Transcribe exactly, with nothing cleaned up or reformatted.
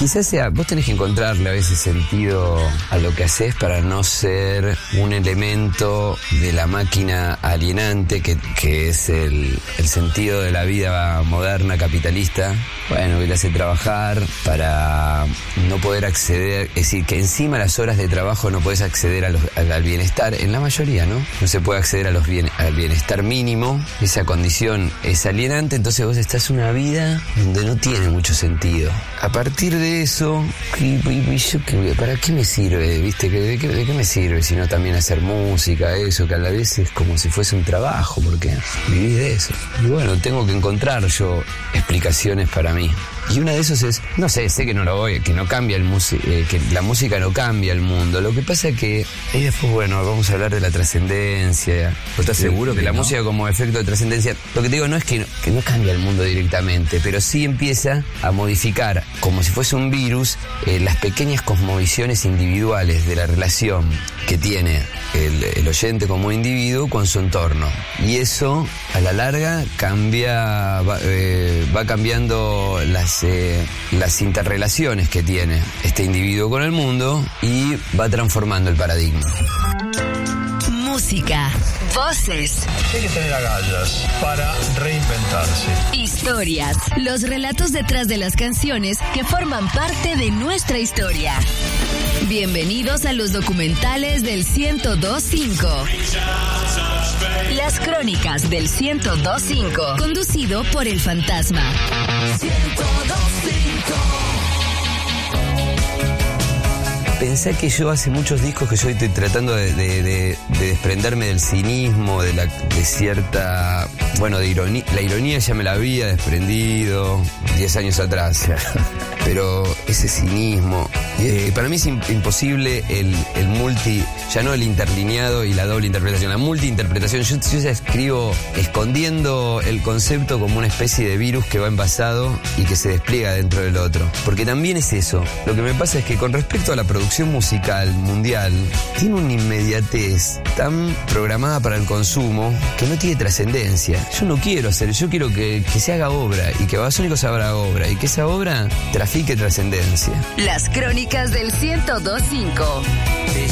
quizás sea, vos tenés que encontrarle a veces sentido a lo que haces para no ser un elemento de la máquina alienante que, que es el, el sentido de la vida moderna capitalista, bueno, que te hace trabajar para no poder acceder, es decir, que encima las horas de trabajo no podés acceder a los, al bienestar, en la mayoría, ¿no? No se puede acceder a los bien, al bienestar mínimo, esa condición es alienante, entonces vos estás una vida donde no tiene mucho sentido. A partir de eso, y, y, y yo, ¿para qué me sirve? ¿Viste? ¿De qué, de qué me sirve? Sino también hacer música, eso, que a la vez es como si fuese un trabajo, porque vivís de eso. Y bueno, tengo que encontrar yo explicaciones para mí. Y una de esos es, no sé, sé que no lo voy, que no cambia el música, eh, que la música no cambia el mundo. Lo que pasa es que, y después, bueno, vamos a hablar de la trascendencia. ¿Estás seguro de, de la no? música como efecto de trascendencia? Lo que te digo no es que no, que no cambia el mundo directamente, pero sí empieza a modificar, como si fuese un virus, eh, las pequeñas cosmovisiones individuales de la relación que tiene el, el oyente como individuo con su entorno. Y eso, a la larga, cambia, va, eh, va cambiando las Eh, las interrelaciones que tiene este individuo con el mundo y va transformando el paradigma. Música, voces. Hay que tener agallas para reinventarse. Historias, los relatos detrás de las canciones que forman parte de nuestra historia. Bienvenidos a los documentales del ciento dos punto cinco. Las crónicas del ciento dos punto cinco. Conducido por El Fantasma. ciento dos punto cinco. Pensá que yo hace muchos discos que yo estoy tratando de, de, de, de desprenderme del cinismo, de, la, de cierta, bueno, de ironía. La ironía ya me la había desprendido diez años atrás. Pero ese cinismo, eh, para mí es imposible el, el multi, ya no el interlineado y la doble interpretación, la multiinterpretación. Yo, yo ya escribo escondiendo el concepto como una especie de virus que va envasado y que se despliega dentro del otro. Porque también es eso. Lo que me pasa es que con respecto a la producción musical mundial, tiene una inmediatez tan programada para el consumo que no tiene trascendencia. Yo no quiero hacer, yo quiero que, que se haga obra y que Babasónicos haga obra y que esa obra trafique trascendencia. Las crónicas del ciento dos punto cinco. Te